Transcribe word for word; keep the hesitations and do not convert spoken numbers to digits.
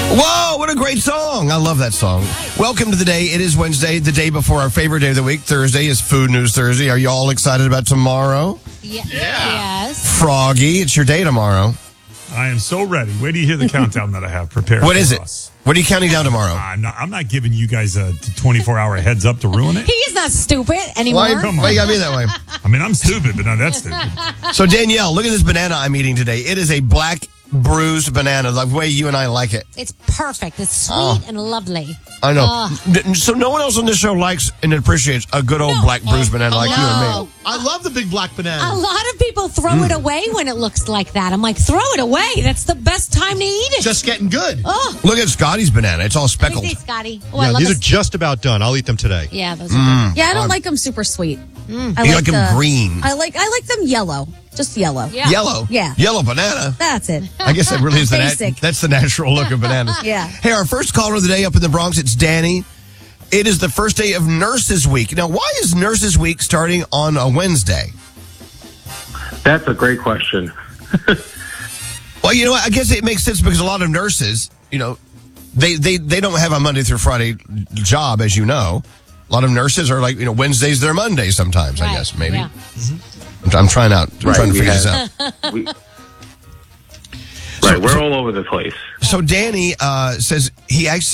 Whoa, what a great song. I love that song. Welcome to the day. It is Wednesday, the day before our favorite day of the week. Thursday is Food News Thursday. Are you all excited about tomorrow? Yeah. Yeah. Yes. Froggy, it's your day tomorrow. I am so ready. Wait till you hear the countdown that I have prepared. What is for it? us. What are you counting down tomorrow? I'm not, I'm not giving you guys a twenty-four hour heads up to ruin it. He's not stupid anymore. Why, Come why on. you gotta be that way? I mean, I'm stupid, but not that stupid. So, Danielle, look at this banana I'm eating today. It is a black bruised banana, the way you and I like it. It's perfect. It's sweet Oh. and lovely. I know. Oh. N- So no one else on this show likes and appreciates a good old No. black bruised banana like you and No. me. I love the big black banana. A lot of people throw Mm. it away when it looks like that. I'm like, throw it away. That's the best time to eat it. Just getting good. oh, Look at Scotty's banana. It's all let speckled. me see, Scotty. Oh, I Yeah, love these a- are just about done. I'll eat them today. Yeah, those are Mm. good. Yeah, I don't like them super sweet. I You like them the- green. I like I like them yellow, just yellow. Yeah. Yellow. Yeah. Yellow banana. That's it. I guess that really is the nat- Basic. that's the natural look of bananas. Yeah. Hey, our first caller of the day up in the Bronx, it's Danny. It is the first day of Nurses Week. Now, why is Nurses Week starting on a Wednesday? That's a great question. Well, you know what? I guess it makes sense because a lot of nurses, you know, they, they, they don't have a Monday through Friday job, as you know. A lot of nurses are like, you know, Wednesdays, they're Mondays sometimes, I Right. guess, maybe. Yeah. I'm, I'm trying out. I'm Right, trying to we figure this have- out. We, right, we're all over the place. So Danny uh, says he actually